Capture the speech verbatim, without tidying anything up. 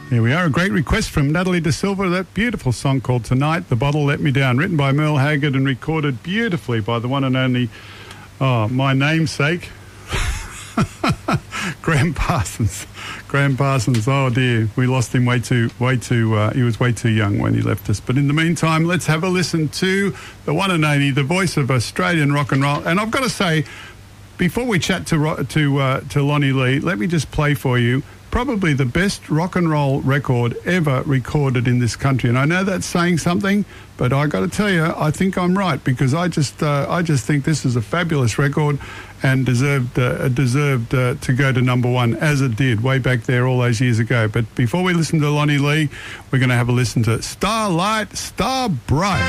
Here we are, a great request from Natalie De Silva, that beautiful song called Tonight, The Bottle Let Me Down, written by Merle Haggard and recorded beautifully by the one and only, oh, my namesake, Graham Parsons. Graham Parsons, oh dear, we lost him way too, way too, uh, he was way too young when he left us. But in the meantime, let's have a listen to the one and only, the voice of Australian rock and roll. And I've got to say, before we chat to, to, uh, to Lonnie Lee, let me just play for you probably the best rock and roll record ever recorded in this country. And I know that's saying something, but I got to tell you, I think I'm right, because I just uh, I just think this is a fabulous record and deserved uh, deserved uh, to go to number one, as it did way back there all those years ago. But before we listen to Lonnie Lee, we're going to have a listen to Starlight, Star Bright.